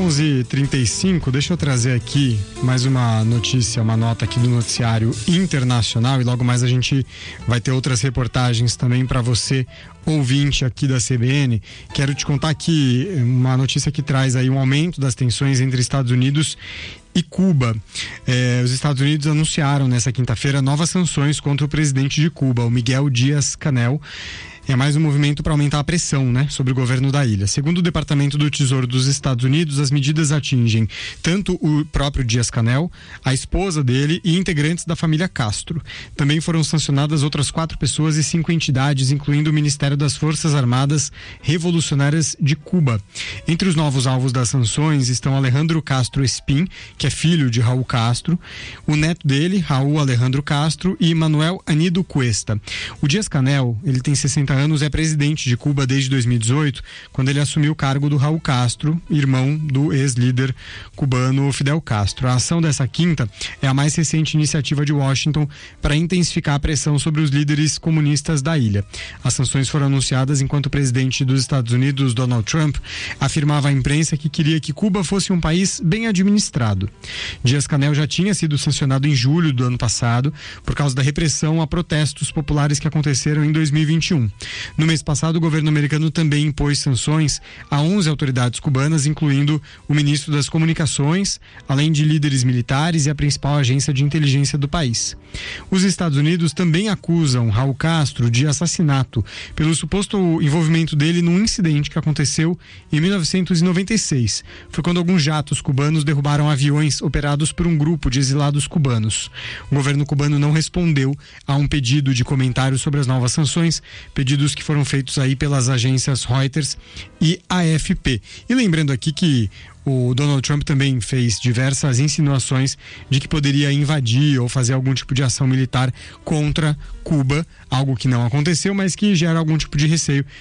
11h35, deixa eu trazer aqui mais uma notícia, uma nota aqui do noticiário internacional, e logo mais a gente vai ter outras reportagens também para você, ouvinte aqui da CBN. Quero te contar aqui uma notícia que traz aí um aumento das tensões entre Estados Unidos e Cuba. Os Estados Unidos anunciaram nessa quinta-feira novas sanções contra o presidente de Cuba, o Miguel Díaz-Canel. É mais um movimento para aumentar a pressão, sobre o governo da ilha. Segundo o Departamento do Tesouro dos Estados Unidos, as medidas atingem tanto o próprio Díaz-Canel, a esposa dele e integrantes da família Castro. Também foram sancionadas outras 4 pessoas e 5 entidades, incluindo o Ministério das Forças Armadas Revolucionárias de Cuba. Entre os novos alvos das sanções estão Alejandro Castro Espín, que é filho de Raul Castro, o neto dele, Raul Alejandro Castro, e Manuel Anido Cuesta. O Díaz-Canel, ele tem 60 anos, é presidente de Cuba desde 2018, quando ele assumiu o cargo do Raul Castro, irmão do ex-líder cubano Fidel Castro. A ação dessa quinta é a mais recente iniciativa de Washington para intensificar a pressão sobre os líderes comunistas da ilha. As sanções foram anunciadas enquanto o presidente dos Estados Unidos, Donald Trump, afirmava à imprensa que queria que Cuba fosse um país bem administrado. Díaz-Canel já tinha sido sancionado em julho do ano passado por causa da repressão a protestos populares que aconteceram em 2021. No mês passado, o governo americano também impôs sanções a 11 autoridades cubanas, incluindo o ministro das Comunicações, além de líderes militares e a principal agência de inteligência do país. Os Estados Unidos também acusam Raul Castro de assassinato pelo suposto envolvimento dele num incidente que aconteceu em 1996. Foi quando alguns jatos cubanos derrubaram aviões operados por um grupo de exilados cubanos. O governo cubano não respondeu a um pedido de comentário sobre as novas sanções, pedidos que foram feitos aí pelas agências Reuters e AFP. E lembrando aqui que o Donald Trump também fez diversas insinuações de que poderia invadir ou fazer algum tipo de ação militar contra Cuba, algo que não aconteceu, mas que gera algum tipo de receio